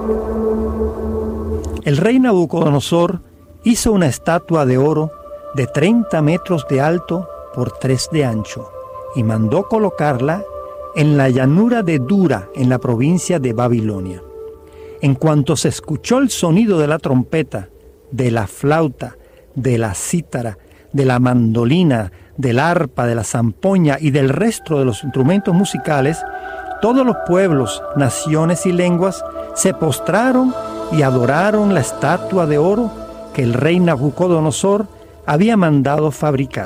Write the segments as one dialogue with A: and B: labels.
A: El rey Nabucodonosor hizo una estatua de oro de 30 metros de alto por 3 de ancho y mandó colocarla en la llanura de Dura, en la provincia de Babilonia. En cuanto se escuchó el sonido de la trompeta, de la flauta, de la cítara, de la mandolina, del arpa, de la zampoña y del resto de los instrumentos musicales, todos los pueblos, naciones y lenguas se postraron y adoraron la estatua de oro que el rey Nabucodonosor había mandado fabricar.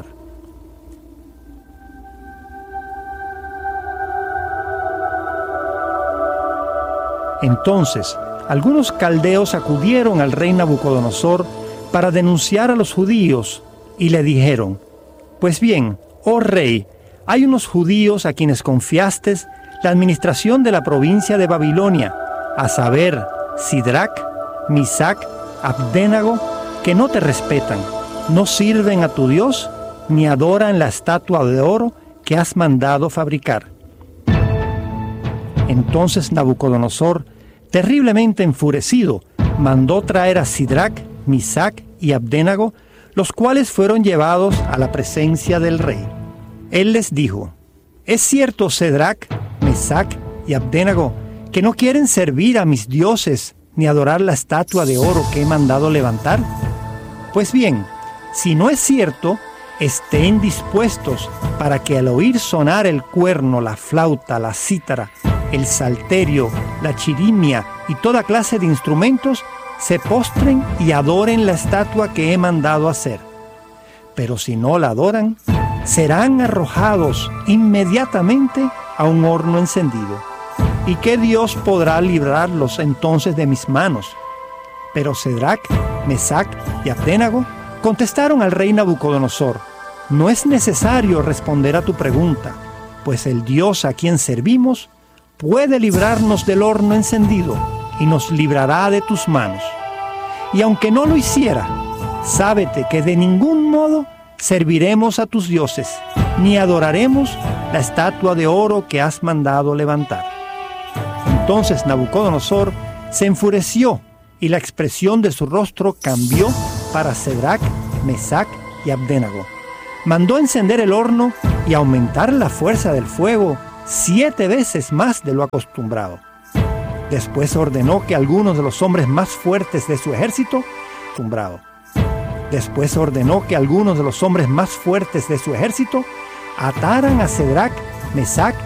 A: Entonces, algunos caldeos acudieron al rey Nabucodonosor para denunciar a los judíos y le dijeron: «Pues bien, oh rey, hay unos judíos a quienes confiaste la administración de la provincia de Babilonia, a saber, Sidrac, Misac, Abdenago, que no te respetan, no sirven a tu Dios, ni adoran la estatua de oro que has mandado fabricar». Entonces Nabucodonosor, terriblemente enfurecido, mandó traer a Sidrac, Misac y Abdenago, los cuales fueron llevados a la presencia del rey. Él les dijo: «¿Es cierto, Sidrac, Misac y Abdenago, que no quieren servir a mis dioses ni adorar la estatua de oro que he mandado levantar? Pues bien, si no es cierto, estén dispuestos para que al oír sonar el cuerno, la flauta, la cítara, el salterio, la chirimia y toda clase de instrumentos, se postren y adoren la estatua que he mandado hacer. Pero si no la adoran, serán arrojados inmediatamente a un horno encendido. ¿Y qué Dios podrá librarlos entonces de mis manos?». Pero Sidrac, Mesac y Abdenago contestaron al rey Nabucodonosor: «No es necesario responder a tu pregunta, pues el Dios a quien servimos puede librarnos del horno encendido y nos librará de tus manos. Y aunque no lo hiciera, sábete que de ningún modo serviremos a tus dioses, ni adoraremos la estatua de oro que has mandado levantar». Entonces Nabucodonosor se enfureció y la expresión de su rostro cambió para Sidrac, Mesac y Abdenago. Mandó encender el horno y aumentar la fuerza del fuego 7 veces más de lo acostumbrado. Después ordenó que algunos de los hombres más fuertes de su ejército ataran a Sidrac, Mesac